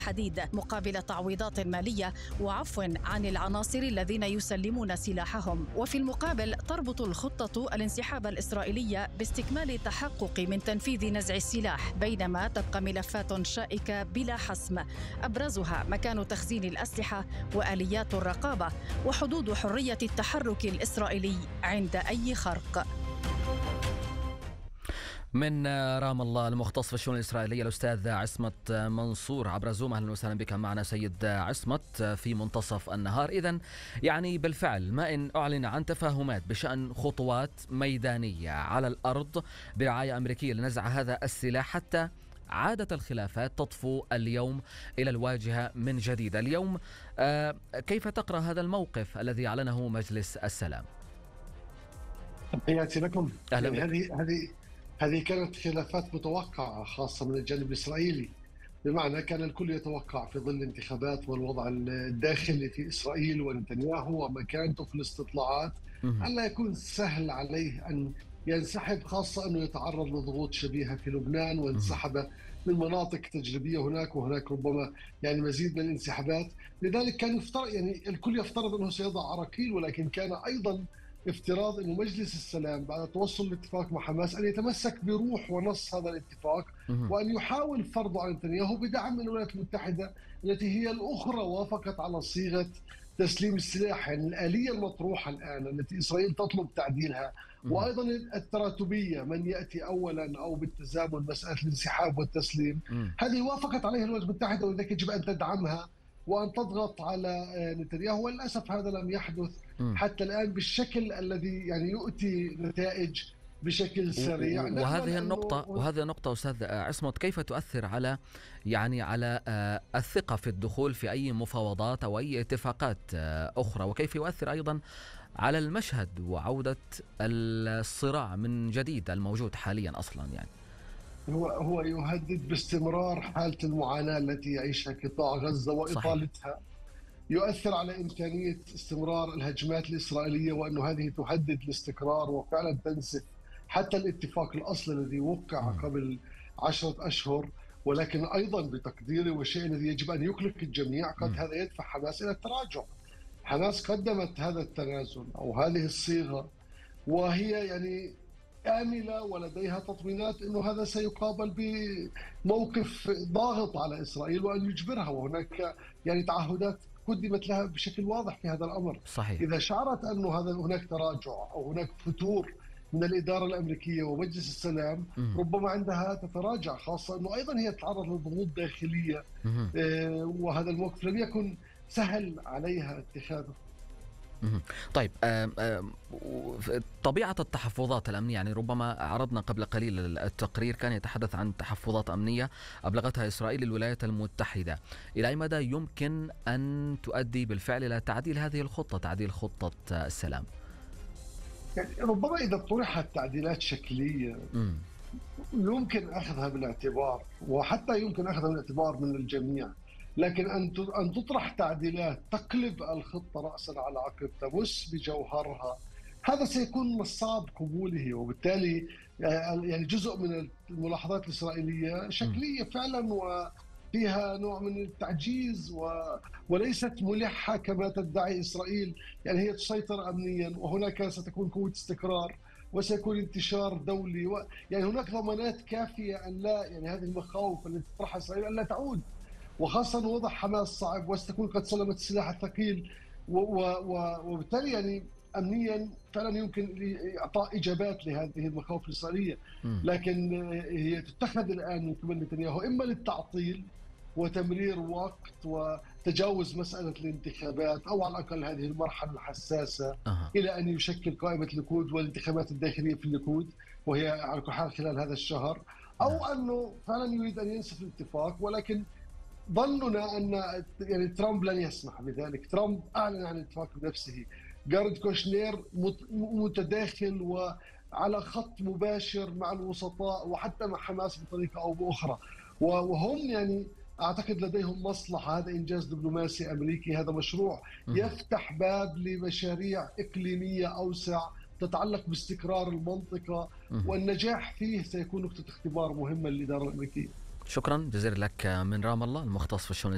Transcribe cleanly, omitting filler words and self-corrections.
حديد مقابل تعويضات مالية وعفو عن العناصر الذين يسلمون سلاحهم. وفي المقابل تربط الخطة الانسحاب الإسرائيلي باستكمال التحقق من تنفيذ نزع السلاح، بينما تبقى ملفات شائكة بلا حسم، أبرزها مكان تخزين الأسلحة وآليات الرقابة وحدود حرية التحرك الإسرائيلي عند أي خرق. من رام الله المختص في الشؤون الإسرائيلية الأستاذ عصمت منصور عبر زوم. أهلا وسهلا بك معنا سيد عصمت في منتصف النهار. إذن يعني بالفعل ما إن أعلن عن تفاهمات بشأن خطوات ميدانية على الأرض برعاية أمريكية لنزع هذا السلاح، حتى عادت الخلافات تطفو اليوم إلى الواجهة من جديد. اليوم كيف تقرأ هذا الموقف الذي أعلنه مجلس السلام؟ تحياتي لكم. أهلا بك. هذه كانت خلافات متوقعة خاصة من الجانب الإسرائيلي، بمعنى كان الكل يتوقع في ظل الانتخابات والوضع الداخلي في إسرائيل ونتنياهو ومكانته في الاستطلاعات أن لا يكون سهل عليه أن ينسحب، خاصة أنه يتعرض لضغوط شبيهة في لبنان وانسحب من مناطق تجريبية هناك، وهناك ربما يعني مزيد من الانسحابات. لذلك كان يفترض يعني الكل يفترض أنه سيضع عراقيل، ولكن كان أيضا افتراض أن مجلس السلام بعد توصل الاتفاق مع حماس أن يتمسك بروح ونص هذا الاتفاق وأن يحاول فرضه على نتنياهو بدعم من الولايات المتحدة التي هي الأخرى وافقت على صيغة تسليم السلاح. يعني الآلية المطروحة الآن التي إسرائيل تطلب تعديلها، وأيضا التراتبية من يأتي أولا أو بالتزامن مسألة الانسحاب والتسليم، هذه وافقت عليها الولايات المتحدة، ولذلك يجب أن تدعمها وأن تضغط على نتنياهو. وللأسف هذا لم يحدث حتى الآن بالشكل الذي يعني يؤتي نتائج بشكل سريع. وهذه النقطة أستاذ عصمت، كيف تؤثر على الثقة في الدخول في أي مفاوضات أو أي اتفاقات أخرى، وكيف يؤثر أيضا على المشهد وعودة الصراع من جديد الموجود حاليا أصلا؟ يعني هو يهدد باستمرار حالة المعاناة التي يعيشها قطاع غزة وإطالتها. يؤثر على إمكانية استمرار الهجمات الإسرائيلية، وأنه هذه تهدد الاستقرار وفعلا تنسف حتى الاتفاق الأصلي الذي وقع قبل 10 أشهر. ولكن أيضا بتقديري والشيء الذي يجب أن يقلق الجميع، قد هذا يدفع حماس إلى التراجع. حماس قدمت هذا التنازل أو هذه الصيغة وهي يعني آملة ولديها تطمينات أنه هذا سيقابل بموقف ضاغط على إسرائيل وأن يجبرها، وهناك يعني تعهدات قدمت لها بشكل واضح في هذا الأمر. صحيح. إذا شعرت أنه هناك تراجع أو هناك فتور من الإدارة الأمريكية ومجلس السلام، ربما عندها تتراجع، خاصة أنه أيضا هي تتعرض لضغوط داخلية، وهذا الموقف لم يكن سهل عليها اتخاذه. طيب، طبيعة التحفظات الأمنية، يعني ربما عرضنا قبل قليل التقرير كان يتحدث عن تحفظات أمنية أبلغتها إسرائيل للولايات المتحدة. إلى أي مدى يمكن أن تؤدي بالفعل إلى تعديل هذه الخطة، تعديل خطة السلام؟ يعني ربما إذا طرحت تعديلات شكلية يمكن أخذها بالاعتبار، وحتى يمكن أخذها بالاعتبار من الجميع، لكن أن تطرح تعديلات تقلب الخطة رأسا على عقب، تمس بجوهرها، هذا سيكون من الصعب قبوله. وبالتالي يعني جزء من الملاحظات الإسرائيلية شكلية فعلا وفيها نوع من التعجيز وليست ملحة كما تدعي إسرائيل. يعني هي تسيطر أمنيا، وهناك ستكون قوة استقرار وسيكون انتشار دولي، يعني هناك ضمانات كافية أن لا، يعني هذه المخاوف التي تطرحها إسرائيل أن لا تعود، وخاصة وضع حماس صعب وستكون قد سلمت السلاح الثقيل، وبالتالي يعني أمنيا فعلا يمكن إعطاء إجابات لهذه المخاوف الإسرائيلية. لكن هي تتخذ الآن من قبل نتنياهو إما للتعطيل وتمرير وقت وتجاوز مسألة الانتخابات، أو على الأقل هذه المرحلة الحساسة إلى أن يشكل قائمة الليكود والانتخابات الداخلية في الليكود، وهي على كل حال خلال هذا الشهر، أو أنه فعلا يريد أن ينسف الاتفاق. ولكن ظننا أن يعني ترامب لن يسمح بذلك. ترامب أعلن عن الاتفاق بنفسه. جارد كوشنير متداخل وعلى خط مباشر مع الوسطاء وحتى مع حماس بطريقة أو بأخرى، وهم يعني أعتقد لديهم مصلحة. هذا إنجاز دبلوماسي أمريكي، هذا مشروع يفتح باب لمشاريع إقليمية أوسع تتعلق باستقرار المنطقة، والنجاح فيه سيكون نقطة اختبار مهمة للإدارة الأمريكية. شكرا جزيلا لك من رام الله المختص في الشؤون